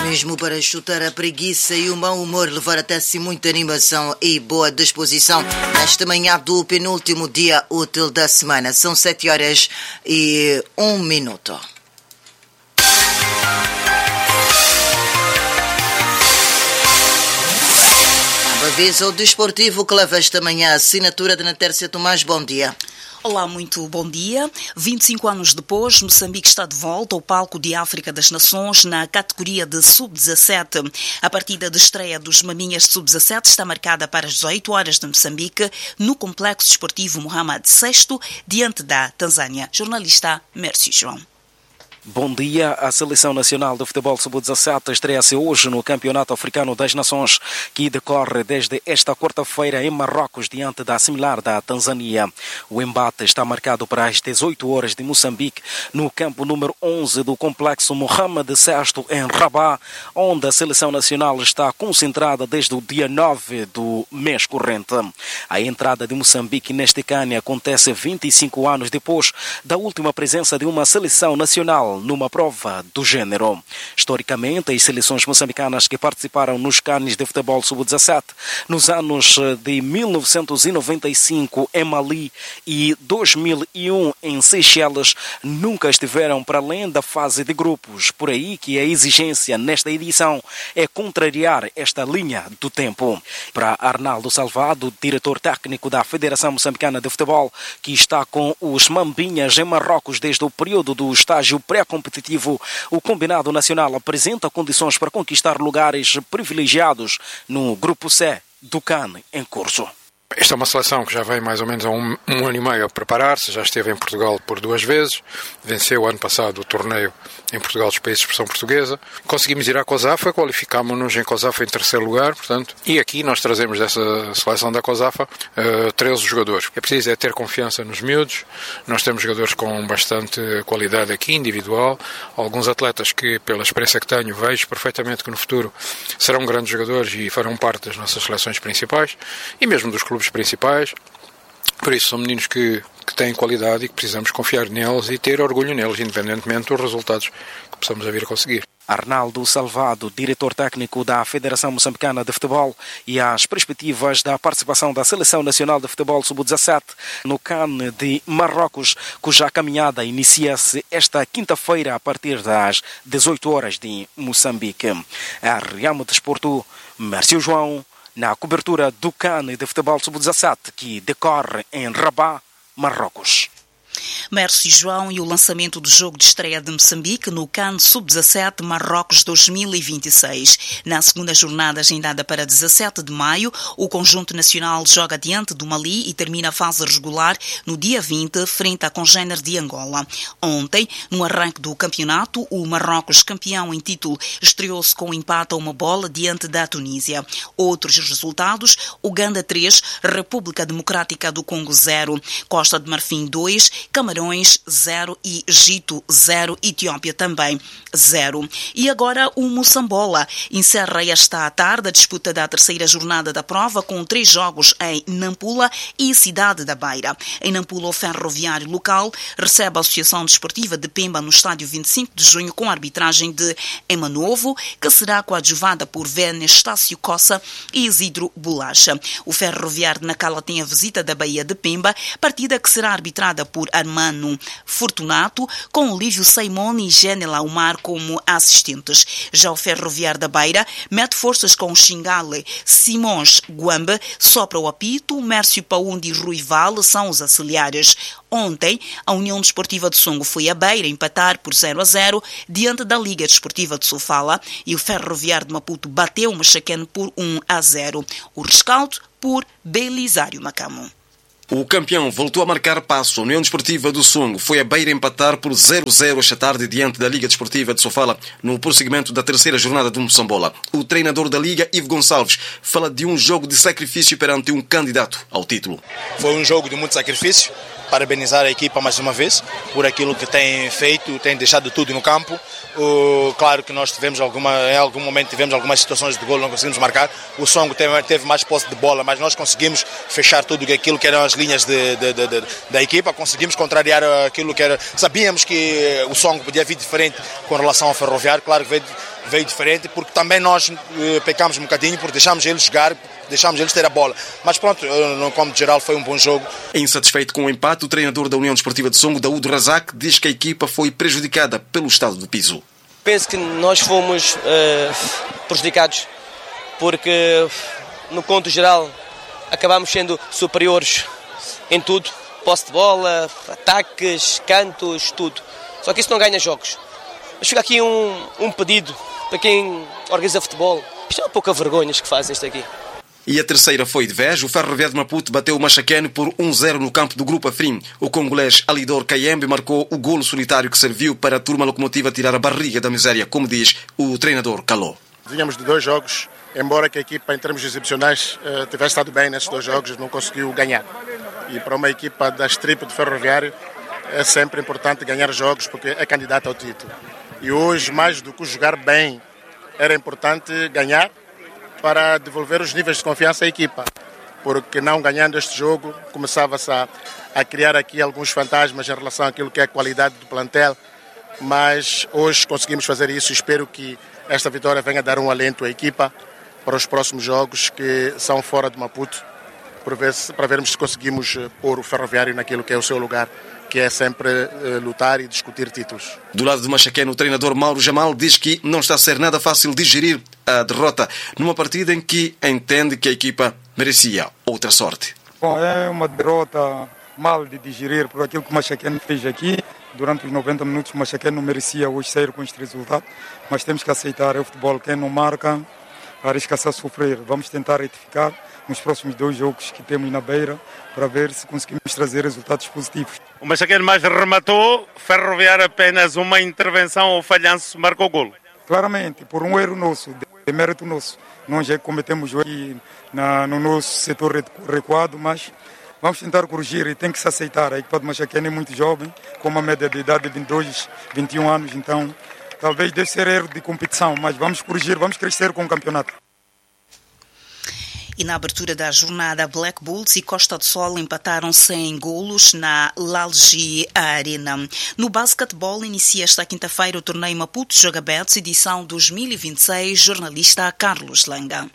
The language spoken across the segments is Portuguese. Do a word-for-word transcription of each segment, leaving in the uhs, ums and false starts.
Mesmo para chutar a preguiça e o mau humor, levar até si muita animação e boa disposição nesta manhã do penúltimo dia útil da semana. São sete horas e um minuto. Avisa o desportivo que leva esta manhã a assinatura de Natércia Tomás. Bom dia. Olá, muito bom dia. vinte e cinco anos depois, Moçambique está de volta ao palco de África das Nações na categoria de sub dezassete. A partida de estreia dos Maminhas de sub dezassete está marcada para as dezoito horas de Moçambique, no Complexo Desportivo Mohamed sexto, diante da Tanzânia. Jornalista Mércio João. Bom dia. A Seleção Nacional de Futebol sub dezassete estreia-se hoje no Campeonato Africano das Nações, que decorre desde esta quarta-feira em Marrocos, diante da similar da Tanzânia. O embate está marcado para as dezoito horas de Moçambique, no campo número onze do Complexo Mohamed sexto, em Rabat, onde a Seleção Nacional está concentrada desde o dia nove do mês corrente. A entrada de Moçambique neste CAN acontece vinte e cinco anos depois da última presença de uma seleção nacional numa prova do género. Historicamente, as seleções moçambicanas que participaram nos CANs de futebol sub dezassete nos anos de mil novecentos e noventa e cinco em Mali e dois mil e um em Seychelles nunca estiveram para além da fase de grupos. Por aí que a exigência nesta edição é contrariar esta linha do tempo. Para Arnaldo Salvado, diretor técnico da Federação Moçambicana de Futebol, que está com os Mambinhas em Marrocos desde o período do estágio pré competitivo, o combinado nacional apresenta condições para conquistar lugares privilegiados no Grupo C do CAN em curso. Esta é uma seleção que já vem mais ou menos há um, um ano e meio a preparar-se, já esteve em Portugal por duas vezes, venceu ano passado o torneio em Portugal dos países de expressão portuguesa. Conseguimos ir à COSAFA, qualificámos-nos em COSAFA em terceiro lugar, portanto, e aqui nós trazemos dessa seleção da COSAFA uh, treze jogadores. É preciso é ter confiança nos miúdos, nós temos jogadores com bastante qualidade aqui, individual, alguns atletas que, pela experiência que tenho, vejo perfeitamente que no futuro serão grandes jogadores e farão parte das nossas seleções principais, e mesmo dos clubes principais. Por isso são meninos que, que têm qualidade e que precisamos confiar neles e ter orgulho neles, independentemente dos resultados que possamos vir a conseguir. Arnaldo Salvado, diretor técnico da Federação Moçambicana de Futebol, e as perspectivas da participação da Seleção Nacional de Futebol sub dezassete no CAN de Marrocos, cuja caminhada inicia-se esta quinta-feira a partir das dezoito horas de Moçambique. A Riamo Desporto, Mércio João, na cobertura do CAN de Futebol sub dezassete, que decorre em Rabat, Marrocos. Mércio João e o lançamento do jogo de estreia de Moçambique no CAN sub dezassete Marrocos dois mil e vinte e seis. Na segunda jornada, agendada para dezassete de maio, o conjunto nacional joga diante do Mali e termina a fase regular no dia vinte, frente à congênere de Angola. Ontem, no arranque do campeonato, o Marrocos, campeão em título, estreou-se com um empate a uma bola diante da Tunísia. Outros resultados: Uganda três, República Democrática do Congo zero, Costa de Marfim dois, Camarões zero e Egito zero, Etiópia também zero. E agora o Moçambola encerra esta tarde a disputa da terceira jornada da prova com três jogos em Nampula e Cidade da Beira. Em Nampula, o ferroviário local recebe a Associação Desportiva de Pemba no estádio vinte e cinco de junho com a arbitragem de Emanovo, que será coadjuvada por Vene Estácio Coça e Isidro Bolacha. O ferroviário de Nacala tem a visita da Baía de Pemba, partida que será arbitrada por Armando Fortunato, com Olívio Saimone e Gênela Umar como assistentes. Já o ferroviário da Beira mete forças com Xingale, Simões Guambe, sopra o apito, Mércio Paundi e Rui Vale são os auxiliares. Ontem, a União Desportiva de Songo foi a Beira empatar por zero a zero diante da Liga Desportiva de Sofala e o ferroviário de Maputo bateu o Machaquene por um a zero. O rescaldo por Belisário Macamo. O campeão voltou a marcar passo. A União Desportiva do Songo foi a Beira empatar por zero a zero esta tarde diante da Liga Desportiva de Sofala no prosseguimento da terceira jornada do Moçambola. O treinador da Liga, Ivo Gonçalves, fala de um jogo de sacrifício perante um candidato ao título. Foi um jogo de muito sacrifício. Parabenizar a equipa mais uma vez por aquilo que tem feito, tem deixado tudo no campo. Uh, claro que nós tivemos alguma, em algum momento tivemos algumas situações de golo, não conseguimos marcar. O Songo teve, teve mais posse de bola, mas nós conseguimos fechar tudo aquilo que eram as linhas de, de, de, de, da equipa, conseguimos contrariar aquilo que era. Sabíamos que o Songo podia vir diferente com relação ao ferroviário, claro que veio veio diferente, porque também nós eh, pecamos um bocadinho, porque deixámos eles jogar, deixámos eles ter a bola. Mas pronto, no campo geral foi um bom jogo. Insatisfeito com o empate, o treinador da União Desportiva de Songo, Daúdo Razak, diz que a equipa foi prejudicada pelo estado do piso. Penso que nós fomos uh, prejudicados, porque no conto geral acabámos sendo superiores em tudo. Posse de bola, ataques, cantos, tudo. Só que isso não ganha jogos. Mas fica aqui um, um pedido para quem organiza futebol. Isto é uma pouca vergonha que fazem isto aqui. E a terceira foi de vez. O Ferroviário de Maputo bateu o Machaquene por um zero no campo do Grupo Afrim. O congolês Alidor Kayembe marcou o golo solitário que serviu para a turma locomotiva tirar a barriga da miséria, como diz o treinador Caló. Vínhamos de dois jogos, embora que a equipa em termos exibicionais tivesse estado bem nesses dois jogos, não conseguiu ganhar. E para uma equipa da Strip do Ferroviário é sempre importante ganhar jogos porque é candidata ao título. E hoje, mais do que jogar bem, era importante ganhar para devolver os níveis de confiança à equipa. Porque não ganhando este jogo, começava-se a, a criar aqui alguns fantasmas em relação àquilo que é a qualidade do plantel. Mas hoje conseguimos fazer isso e espero que esta vitória venha dar um alento à equipa para os próximos jogos que são fora de Maputo, para vermos se conseguimos pôr o Ferroviário naquilo que é o seu lugar, que é sempre uh, lutar e discutir títulos. Do lado de Machaquene, o treinador Mauro Jamal diz que não está a ser nada fácil digerir a derrota numa partida em que entende que a equipa merecia outra sorte. Bom, é uma derrota mal de digerir por aquilo que o Machaquene fez aqui. Durante os noventa minutos o Machaquene não merecia hoje sair com este resultado, mas temos que aceitar, é o futebol, quem não marca arrisca-se a sofrer. Vamos tentar retificar nos próximos dois jogos que temos na beira para ver se conseguimos trazer resultados positivos. O Machaquene mais rematou, Ferroviário apenas uma intervenção ou falhanço marcou o golo. Claramente, por um erro nosso, de mérito nosso. Nós já cometemos aqui na, no nosso setor recuado, mas vamos tentar corrigir e tem que se aceitar. A equipa do Machaquene é muito jovem, com uma média de idade de vinte e dois, vinte e um anos, então talvez deve ser erro de competição, mas vamos corrigir, vamos crescer com o campeonato. E na abertura da jornada, Black Bulls e Costa do Sol empataram sem golos na Lalji Arena. No basquetebol, inicia esta quinta-feira o torneio Maputo Joga Bets, edição dois mil e vinte e seis, jornalista Carlos Langa.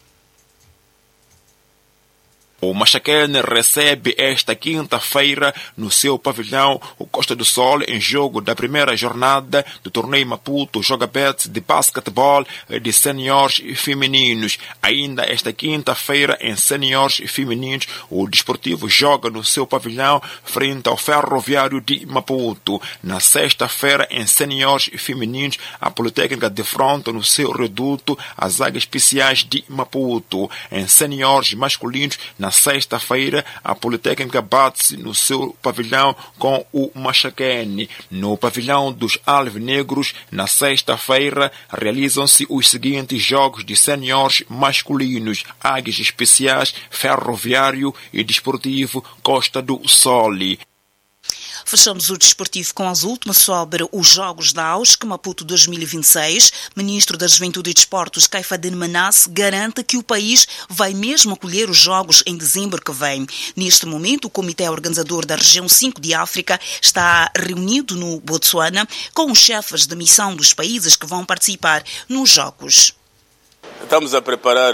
O Machaquene recebe esta quinta-feira no seu pavilhão o Costa do Sol em jogo da primeira jornada do torneio Maputo Joga Bets de basquetebol de seniores femininos. Ainda esta quinta-feira em seniores femininos o Desportivo joga no seu pavilhão frente ao Ferroviário de Maputo. Na sexta-feira em seniores femininos a Politécnica defronta no seu reduto as Águias Especiais de Maputo. Em seniores masculinos na Na sexta-feira, a Politécnica bate-se no seu pavilhão com o Machaquene. No pavilhão dos Alvinegros, na sexta-feira, realizam-se os seguintes jogos de seniores masculinos: Águias Especiais, Ferroviário e Desportivo Costa do Sol. Fechamos o desportivo com as últimas sobre os Jogos da A U S C Maputo dois mil e vinte e seis. Ministro da Juventude e Desportos, Caifadine Manasse, garante que o país vai mesmo acolher os Jogos em dezembro que vem. Neste momento, o Comitê Organizador da Região cinco de África está reunido no Botsuana com os chefes de missão dos países que vão participar nos Jogos. Estamos a preparar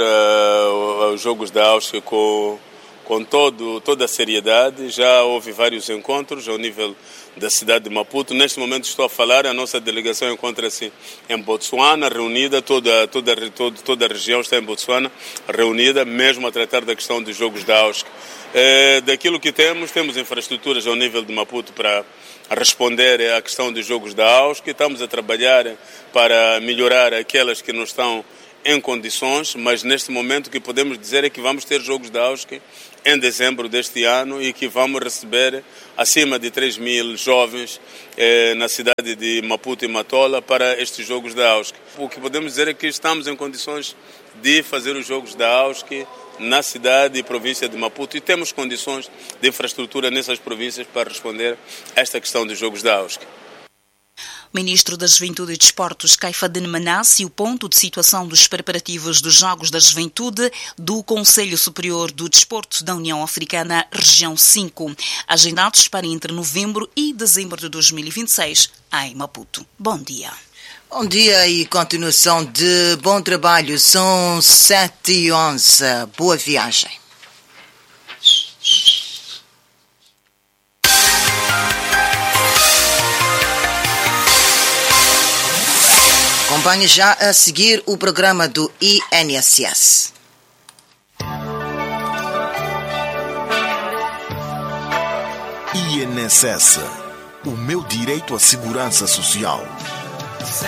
uh, os Jogos da A U S C com... com todo, toda a seriedade. Já houve vários encontros ao nível da cidade de Maputo. Neste momento estou a falar, a nossa delegação encontra-se em Botsuana, reunida, toda, toda, toda, toda a região está em Botsuana, reunida, mesmo a tratar da questão dos Jogos da A U S C. É, daquilo que temos, temos infraestruturas ao nível de Maputo para responder à questão dos Jogos da A U S C. Estamos a trabalhar para melhorar aquelas que não estão em condições, mas neste momento o que podemos dizer é que vamos ter Jogos da A U S C em dezembro deste ano e que vamos receber acima de três mil jovens eh, na cidade de Maputo e Matola para estes Jogos da A U S C. O que podemos dizer é que estamos em condições de fazer os Jogos da A U S C na cidade e província de Maputo e temos condições de infraestrutura nessas províncias para responder a esta questão dos Jogos da A U S C. Ministro da Juventude e Desportos, Caifadine Manasse, o ponto de situação dos preparativos dos Jogos da Juventude do Conselho Superior do Desporto da União Africana, Região cinco, agendados para entre novembro e dezembro de dois mil e vinte e seis, em Maputo. Bom dia. Bom dia e continuação de bom trabalho. São sete e onze. Boa viagem. Acompanhe já a seguir o programa do I N S S. I N S S. O meu direito à segurança social.